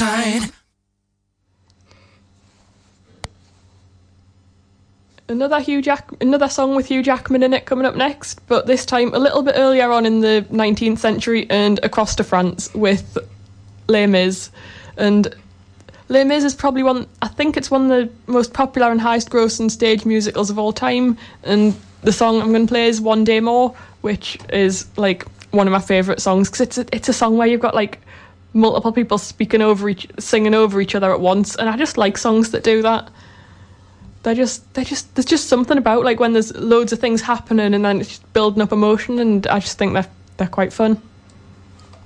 side. Another song with Hugh Jackman in it coming up next, but this time a little bit earlier on in the 19th century and across to France with Les Mis. And Les Mis is probably I think it's one of the most popular and highest grossing stage musicals of all time, and the song I'm going to play is One Day More, which is like one of my favourite songs because it's a song where you've got like multiple people singing over each other at once, and I just like songs that do that. There's just something about like when there's loads of things happening and then it's just building up emotion, and I just think they're quite fun.